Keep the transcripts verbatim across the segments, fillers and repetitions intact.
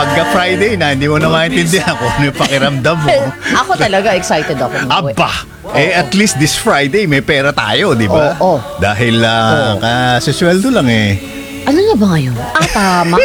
pagka Friday na, hindi mo na maintindihan kung ano yung pakiramdam mo. Ako talaga excited ako. umuwi. Aba! Eh, at least this Friday, may pera tayo, di ba? Oo. Dahil uh, kasasweldo lang eh. Ano na ba ngayon? Ah, tama.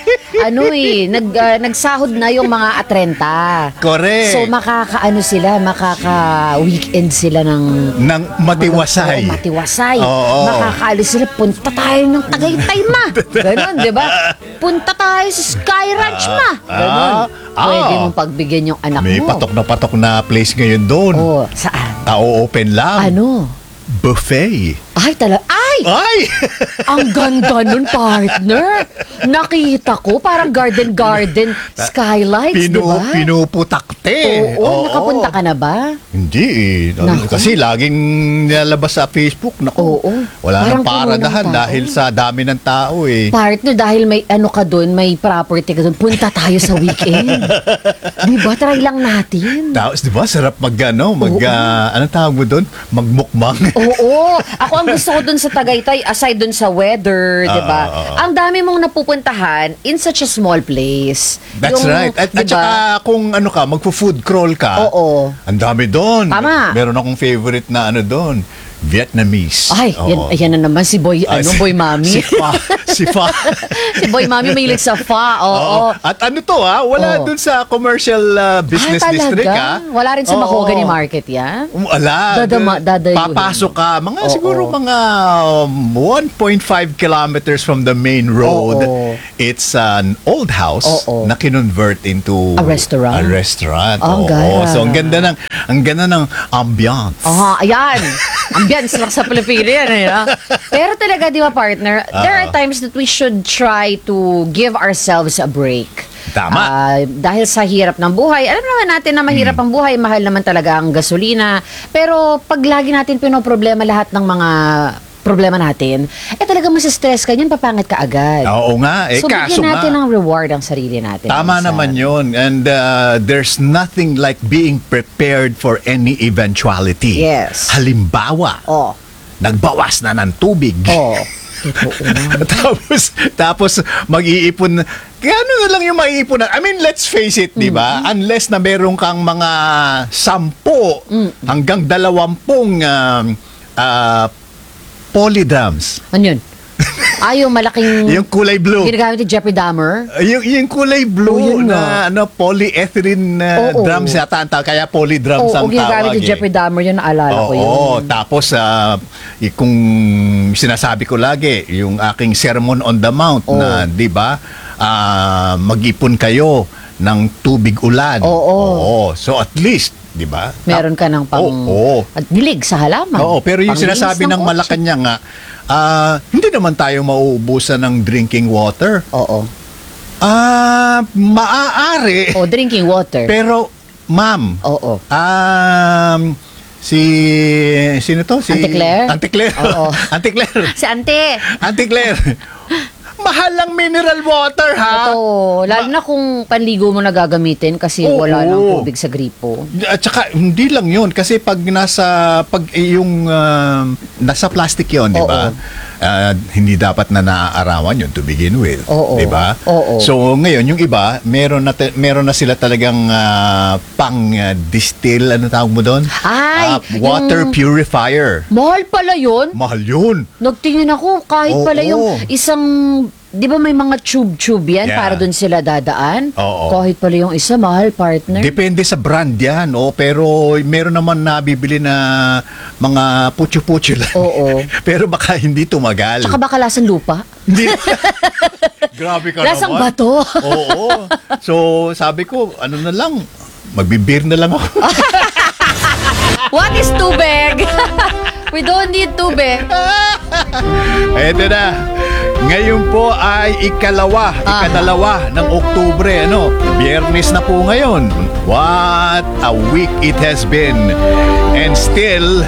Ano eh, nag, ah, nagsahod na yung mga atrenta. Correct. So makakaano sila, makaka-weekend sila ng Nang matiwasay. Oo, matiwasay. Oo. Makakaalis sila, punta tayo ng Tagaytay, ma. Ganon, di ba? Punta tayo sa Sky Ranch, ma. Ganon. Ah. Pwede Ah. mong pagbigyan yung anak May mo. patok na patok na place ngayon doon. Oh, saan? Tao open lang. Ano? Buffet. Ay, talaga. Ay! Ay! Ang ganda nun, partner. Nakita ko, parang garden-garden skylights, di Pinu, ba? pinuputakte. Oo, nakapunta ka na ba? Hindi eh. Naku. Kasi laging nilalabas sa Facebook. Naku, Oo. wala Parang nang puno ng paradahan tao. dahil sa dami ng tao eh. Partner, dahil may ano ka doon, may property ka doon, punta tayo sa weekend. Di ba? Try lang natin. Tapos, di ba, sarap mag, ano, mag, Oo. ah, anong tawag mo doon? Magmukbang. Oo. Ako ang gusto ko doon sa Tagaytay, aside doon sa weather, di ba? Ah, ah, ah. Ang dami mong napupuntahan in such a small place. That's Yung, right. At, di at ba? saka kung ano ka, magpo-food crawl ka, Oo. ang dami doon. Tama. Meron akong favorite na ano doon, Vietnamese. Ay, yan, Oo. ayan na naman si Boy, Ah, ano, si- Boy Mami. Si Fa. Si Fa. Si Boy Mami mahilig sa fa, oo. Oo. At ano to ha, wala Oo. doon sa commercial uh, business Ah, talaga? district ha. Wala rin sa Oo. Mahogany Market yan? Wala. Dadama- dadayuhin. Papasok ka, mga Oo. siguro mga um, one point five kilometers from the main road. Oo. It's an old house Oo. na kinonvert into A restaurant? A restaurant. Oh, Oo. gara. So ang ganda ng ang ganda ng ambiance. Aha, ayan. Ambience lang sa Pilipino yan. Eh, ha? Pero talaga, di ba, partner, there are Oo. times that we should try to give ourselves a break. Tama. Ah, dahil sa hirap ng buhay, alam naman natin na mahirap Hmm. ang buhay, mahal naman talaga ang gasolina. Pero pag lagi natin pinoproblema lahat ng mga problema natin, eh talaga masistress ka, yan papangit ka agad. Oo nga, eh so, kaso bigyan natin nga. ng reward ang sarili natin. Tama minsan. naman yun. And uh, there's nothing like being prepared for any eventuality. Yes. Halimbawa, Oh, nagbawas na ng tubig. oh. Totoo na. tapos, tapos mag-iipon. Kaya ano na lang yung maiipon na. I mean, let's face it, di ba? Unless na meron kang mga sampo hanggang dalawampung um, uh, polydrums. Ano yun? Ah, yung malaking... Yung kulay blue. Ginagamit ni Jeffrey Dahmer. Uh, Yung, yung kulay blue Oh, yun na ano, polyethylene uh, Oo. drums yata ang tawag. Kaya polydrums Oo, ang ginagamit tawag. ni Jeffrey Dahmer yun, naalala ko yun. Oo, tapos ah, y- kung sinasabi ko lagi, yung aking Sermon on the Mount Oo. na, di ba, ah, mag-ipon kayo ng tubig ulan. Oo. So at least, di ba? Meron ka ng pang... Oo. At dilig sa halaman. Oo, pero yung Panglinis sinasabi ng kotse. Malacanang nga, ah, hindi naman tayo mauubusan ng drinking water. Oo. Ah, maaari. O, drinking water. Pero, ma'am, Oo. um, si, sino to? Si, Auntie Claire? Auntie Claire. Oo. Auntie Claire. Si Ante. Auntie Claire. Mahal ang mineral water, ha? Ito, lalo na kung panligo mo na gagamitin kasi Oo. wala nang tubig sa gripo. At saka, hindi lang yun. Kasi pag nasa, pag eh, yung, um, nasa plastic yun, di ba? Oo. Ah, hindi dapat na naaarawan yun to begin with. Oo. Di ba? Oo. So, ngayon, yung iba, meron na, te- meron na sila talagang ah, pang-distill, ano tawag mo doon? Ay, Ah, water yung- purifier. Mahal pala yun. Mahal yun. Nagtingin ako, kahit Oo. pala yung isang, di ba may mga tube-tube yan Yeah. para dun sila dadaan? Oo. Kahit pala yung isa, mahal, partner. Depende sa brand yan, oh, pero meron naman nabibili na mga putyo-putyo lang. Oo. Pero baka hindi tumagal. Tsaka baka lasang lupa. Hindi. Grabe ka Lasang naman. bato. Oo. So, sabi ko, ano na lang, magbibir na lang ako. What is tubig? We don't need tubig. Eto na. Ngayon po ay ikalawa, Ah. ikadalawa ng Oktubre, ano? Biyernes na po ngayon. What a week it has been. And still,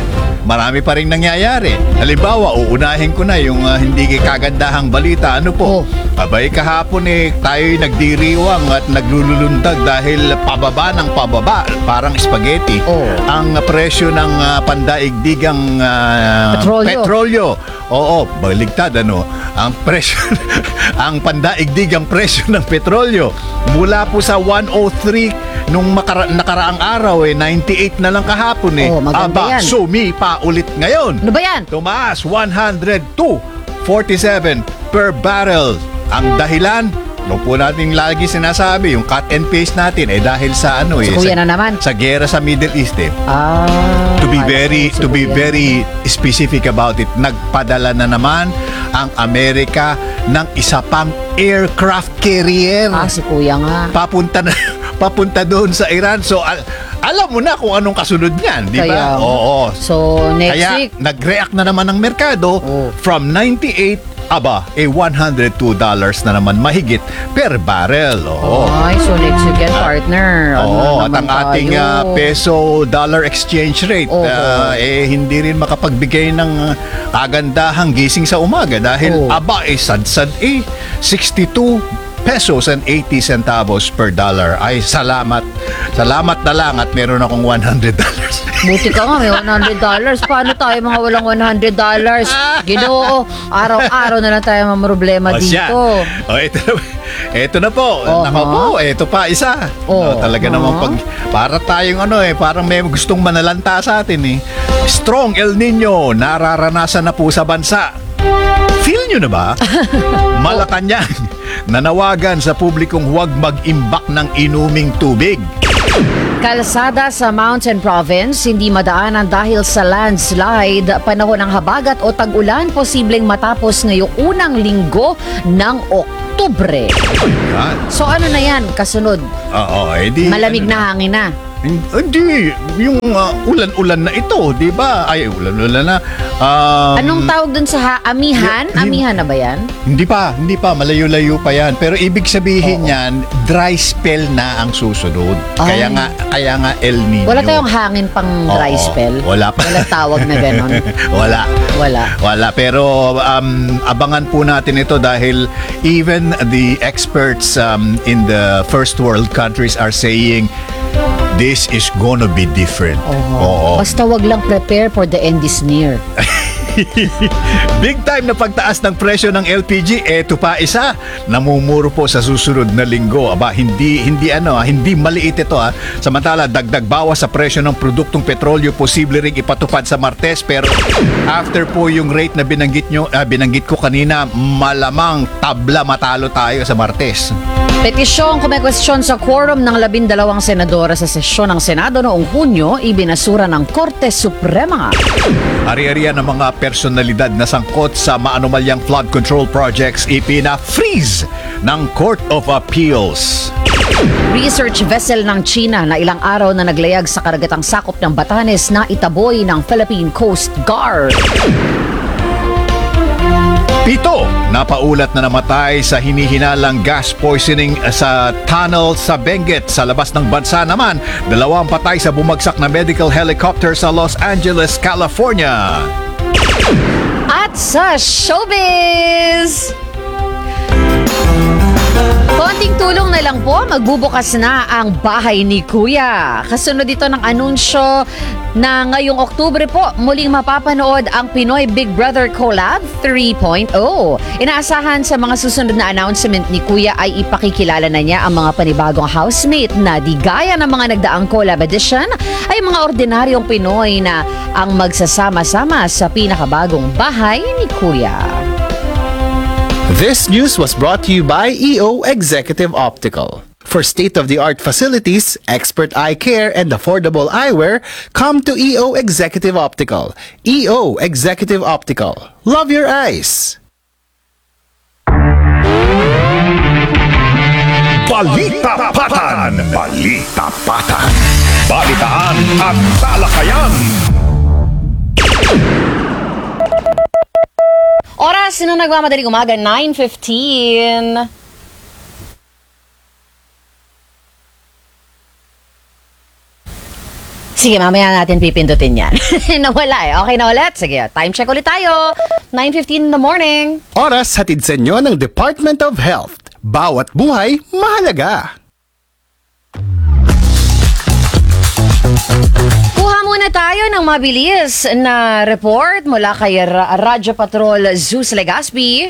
marami pa rin nangyayari. Halimbawa, uunahin ko na yung uh, hindi kagandahang balita. Ano po? Oh. Abay, kahapon eh, tayo'y nagdiriwang at naglululundag dahil pababa ng pababa, parang spaghetti. Oh. Ang presyo ng uh, pandaigdigang uh, Petrolyo. petrolyo. Oo, baligtad ano. Ang presyo, ang pandaigdigang presyo ng petrolyo mula po sa one oh three nung makara- nakaraang araw eh, ninety-eight na lang kahapon eh. Oh, maganda Aba, yan. sumipa ulit ngayon. Ano ba yan? Tumaas one hundred two forty-seven per barrel. Ang dahilan, no po natin lagi sinasabi, yung cut and paste natin eh dahil sa ano eh Sa kuya na naman. sa gera sa Middle East eh. Ah, To be akala very ko si to be kuya. very specific about it, nagpadala na naman ang Amerika ng isa pang aircraft carrier. Ah, si kuya nga. Papunta na papunta doon sa Iran. So al- alam mo na kung anong kasunod niyan, di ba? Kaya- Oo. So, next Kaya week, nag-react na naman ang merkado Oh. from ninety-eight aba, eh one hundred two dollars na naman mahigit per barrel. Oo. ay, so next weekend, partner. Ano Oo, at naman ang ating tayo? ah, peso-dollar exchange rate Oo. ah, eh hindi rin makapagbigay ng ah, kagandahang gising sa umaga dahil Oo. aba eh sad-sad eh sixty-two pesos and eighty centavos per dollar. Ay, salamat. Salamat na lang at meron akong one hundred dollars. Buti ka nga, may one hundred dollars. Paano tayo mga walang one hundred dollars? Ginoo, araw-araw na lang tayo mamroblema O, siya. dito. O, ito na, ito na po. Oho. Nako po, ito pa, isa. Oh. O, talaga Oho. naman pag, para tayong ano eh, parang may gustong manalanta sa atin eh. Strong El Nino, nararanasan na po sa bansa. Feel nyo na ba? Malacanang, nanawagan sa publikong huwag mag-imbak ng inuming tubig. Kalsada sa Mountain Province, hindi madaanan dahil sa landslide. Panahon ng habagat o tag-ulan, posibleng matapos ngayong unang linggo ng Oktubre. Yan. So ano na yan, kasunod? Oo, eh di, Malamig ano na hangin na. Hindi, yung uh, ulan-ulan na ito, di ba? Ay, ulan-ulan na. Um, Anong tawag dun sa ha- amihan? y- y- Amihan na ba yan? Hindi pa, hindi pa. Malayo-layo pa yan. Pero ibig sabihin Oo. yan, dry spell na ang susunod. Ay. Kaya nga, kaya nga El Nino. Wala tayong hangin pang dry Oo, spell? wala pa. Wala tawag na ganon? Wala. Wala. Wala. Pero um, abangan po natin ito dahil even the experts um, in the first world countries are saying this is gonna be different. Oo. Basta wag lang prepare for the end is near. Big time na pagtaas ng presyo ng L P G. Eto pa isa, namumuro po sa susunod na linggo. Aba, hindi hindi ano, ah, hindi maliit ito ah. Samantala, dagdag bawas sa presyo ng produktong petrolyo posible ring ipatupad sa Martes, pero after po yung rate na binanggit nyo, ah, binanggit ko kanina, malamang tabla matalo tayo sa Martes. Petisyong kumekwestiyon sa quorum ng labindalawang senadora sa sesyon ng Senado noong Hunyo, ibinasura ng Korte Suprema. Ari-arian ng mga personalidad na sangkot sa maanumalyang flood control projects ipina-freeze ng Court of Appeals. Research vessel ng China na ilang araw na naglayag sa karagatang sakop ng Batanes na itaboy ng Philippine Coast Guard. Pito, napaulat na namatay sa hinihinalang gas poisoning sa tunnel sa Benguet. Sa labas ng bansa naman, dalawang patay sa bumagsak na medical helicopter sa Los Angeles, California. At sa showbiz! Konting tulong na lang po, magbubukas na ang bahay ni Kuya. Kasunod dito ng anunsyo na ngayong Oktubre po, muling mapapanood ang Pinoy Big Brother Collab three point oh. Inaasahan sa mga susunod na announcement ni Kuya ay ipakikilala na niya ang mga panibagong housemate na di gaya ng mga nagdaang collab edition ay mga ordinaryong Pinoy na ang magsasama-sama sa pinakabagong bahay ni Kuya. This news was brought to you by E O Executive Optical. For state-of-the-art facilities, expert eye care, and affordable eyewear, come to E O Executive Optical. E O Executive Optical. Love your eyes! Balita Patan. Balita Patan. Balitaan at talakayan. Oras na nagmamadaling umaga, nine fifteen. Sige, mamaya natin pipindutin yan. Nawala eh. Okay na ulit. Sige, time check ulit tayo. nine fifteen in the morning. Oras hatid sa inyo ng Department of Health. Bawat buhay mahalaga. Kuha muna tayo ng mabilis na report mula kay Ra- Radyo Patrol Zeus Legaspi.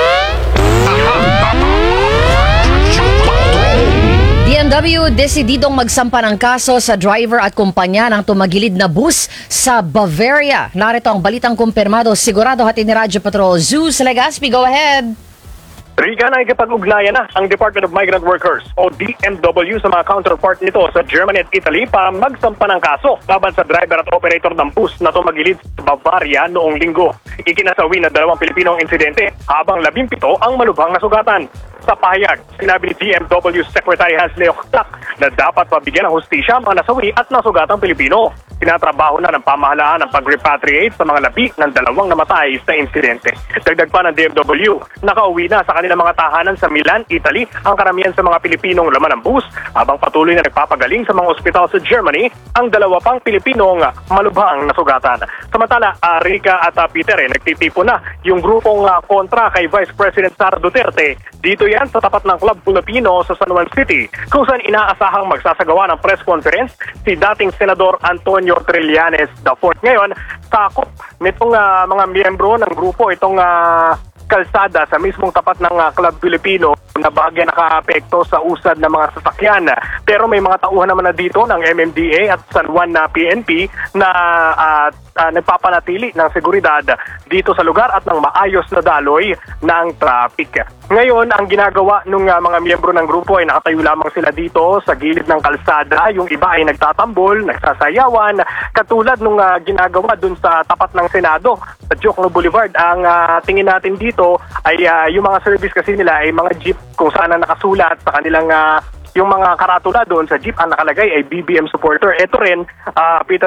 D M W desididong magsampa ng kaso sa driver at kumpanya ng tumagilid na bus sa Bavaria. Narito ang balitang kumpirmado. Sigurado hatid ni Radyo Patrol Zeus Legaspi. Go ahead. Rika, nakikipag-ugnayan na ang Department of Migrant Workers o D M W sa mga counterpart nito sa Germany at Italy para magsampa ng kaso laban sa driver at operator ng bus na tumagilid sa Bavaria noong linggo. Ikinasawi na dalawang Pilipino ang insidente habang labing pito ang malubhang nasugatan. Sa pahayag, sinabi ni D M W Secretary Hans Leo Clark na dapat mabigyan ng hustisya ang mga nasawi at nasugatang Pilipino. Tinatrabaho na ng pamahalaan ang pag-repatriate sa mga labi ng dalawang namatay sa insidente. Dagdag pa ng D M W, nakauwi na sa kanilang mga tahanan sa Milan, Italy, ang karamihan sa mga Pilipinong laman ng bus habang patuloy na nagpapagaling sa mga ospital sa Germany ang dalawa pang Pilipinong malubhang nasugatan. Samantala, uh, Rika at uh, Peter, eh, nagtitipo na yung grupong uh, kontra kay Vice President Sara Duterte. Dito yan sa tapat ng Club Filipino sa San Juan City kung saan inaasahang magsasagawa ng press conference si dating Senador Antonio Trillanes the fourth. Ngayon, sakop nitong uh, mga miyembro ng grupo itong uh, kalsada sa mismong tapat ng uh, Club Filipino na bahagya nakaapekto sa usad ng mga sasakyan. Pero may mga tauhan naman na dito ng M M D A at San Juan na P N P na uh, uh, nagpapanatili ng seguridad dito sa lugar at ng maayos na daloy ng traffic. Ngayon, ang ginagawa ng uh, mga miyembro ng grupo ay nakatayo lamang sila dito sa gilid ng kalsada. Yung iba ay nagtatambol, nagsasayawan, katulad nung uh, ginagawa dun sa tapat ng Senado sa Jokno Boulevard. Ang uh, tingin natin dito ay uh, yung mga service kasi nila ay mga jeep kung saan na nakasulat sa kanilang uh, yung mga karatula doon sa jeep ang nakalagay ay B B M supporter. Ito rin, uh, Peter,